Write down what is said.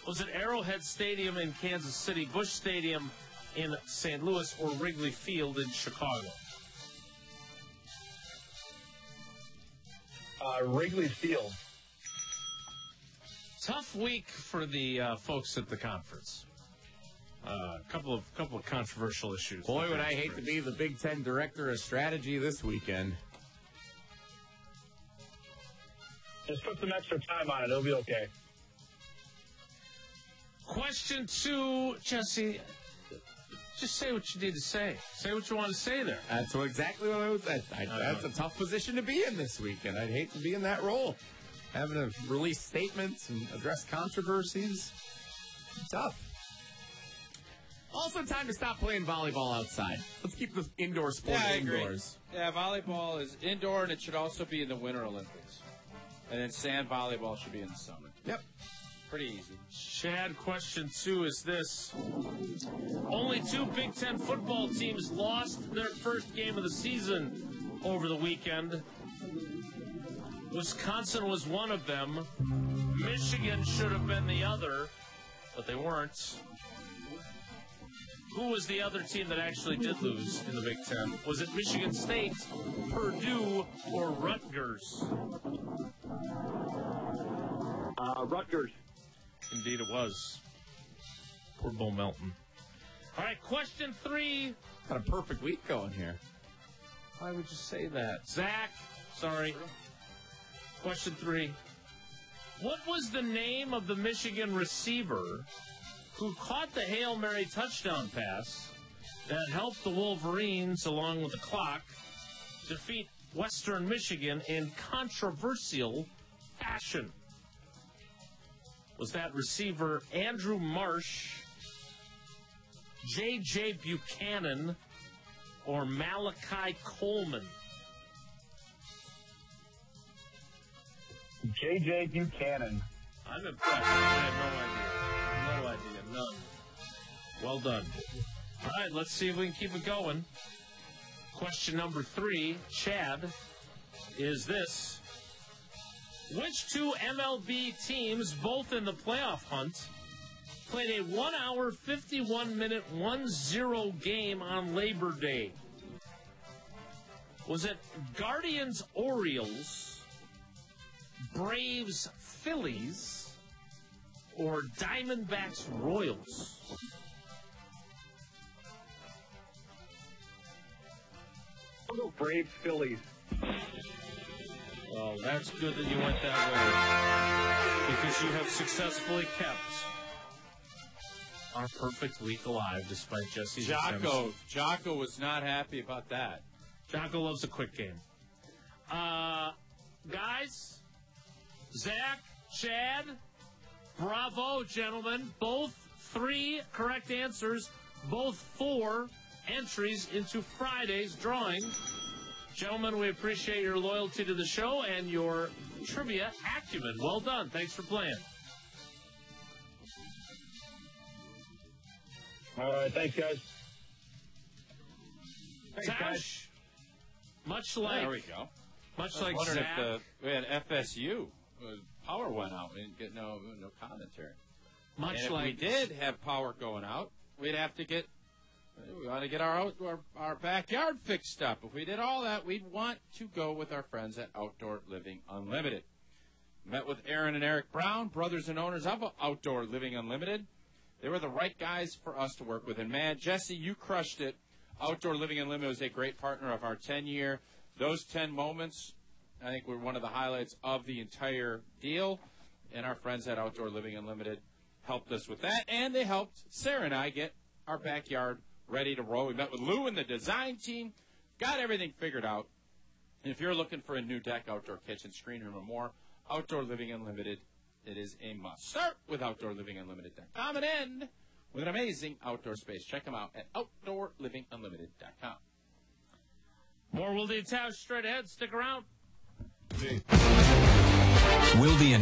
Was it Arrowhead Stadium in Kansas City, Busch Stadium in St. Louis, or Wrigley Field in Chicago? Wrigley Field. Tough week for the folks at the conference. A couple of controversial issues. Boy, would I hate to be the Big Ten director of strategy this weekend. Just put some extra time on it. It'll be okay. Question 2, Jesse. Just say what you need to say. Say what you want to say there. That's exactly what I was saying. That's a tough position to be in this weekend. I'd hate to be in that role. Having to release statements and address controversies. Tough. Also, time to stop playing volleyball outside. Let's keep the indoor sport indoors. Yeah, volleyball is indoor, and it should also be in the Winter Olympics. And then sand volleyball should be in the summer. Yep. Pretty easy. Chad, question 2 is this. Only 2 Big Ten football teams lost their first game of the season over the weekend. Wisconsin was one of them. Michigan should have been the other, but they weren't. Who was the other team that actually did lose in the Big Ten? Was it Michigan State, Purdue, or Rutgers? Rutgers. Indeed it was. Poor Bo Melton. All right, question 3. Got a perfect week going here. Why would you say that? Zach, sorry. Question 3. What was the name of the Michigan receiver who caught the Hail Mary touchdown pass that helped the Wolverines, along with the clock, defeat Western Michigan in controversial fashion? Was that receiver Andrew Marsh, J.J. Buchanan, or Malachi Coleman? J.J. Buchanan. I'm impressed. I have no idea. None. Well done. All right, let's see if we can keep it going. Question number 3, Chad, is this. Which 2 MLB teams, both in the playoff hunt, played a 1-hour, 51-minute, 1-0 game on Labor Day? Was it Guardians Orioles, Braves Phillies, or Diamondbacks Royals? I'll go Braves Phillies. Well, that's good that you went that way, because you have successfully kept our perfect week alive despite Jesse's attempts. Jocko was not happy about that. Jocko loves a quick game. Guys, Zach, Chad, bravo, gentlemen. Both 3 correct answers, both 4 entries into Friday's drawing. Gentlemen, we appreciate your loyalty to the show and your trivia acumen. Well done. Thanks for playing. All right, thanks, guys. Tash, much like... There we go. Much I like was wondering Zach. if we had FSU. Power went out. We didn't get no commentary. Much and like... if we did have power going out, we'd have to get... We want to get our backyard fixed up. If we did all that, we'd want to go with our friends at Outdoor Living Unlimited. Met with Aaron and Eric Brown, brothers and owners of Outdoor Living Unlimited. They were the right guys for us to work with. And, man, Jesse, you crushed it. Outdoor Living Unlimited was a great partner of our 10-year. Those 10 moments, I think, were one of the highlights of the entire deal. And our friends at Outdoor Living Unlimited helped us with that. And they helped Sarah and I get our backyard ready to roll. We met with Lou and the design team, got everything figured out. And if you're looking for a new deck, outdoor kitchen, screen room, or more, Outdoor Living Unlimited, it is a must. Start with OutdoorLivingUnlimited.com and end with an amazing outdoor space. Check them out at OutdoorLivingUnlimited.com. More Wilde and Tausch straight ahead. Stick around. Wilde and